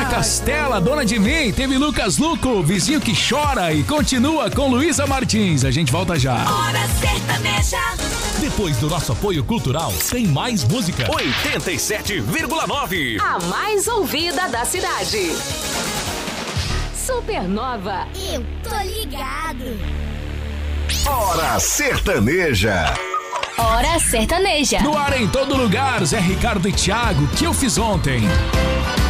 Castela, Dona de Mim, teve Lucas Luco, Vizinho que Chora e continua com Luísa Martins. A gente volta já. Hora Sertaneja. Depois do nosso apoio cultural, tem mais música. 87,9. A mais ouvida da cidade. Supernova. Eu tô ligado. Hora Sertaneja. Hora Sertaneja. No ar em todo lugar, Zé Ricardo e Thiago, que eu fiz ontem.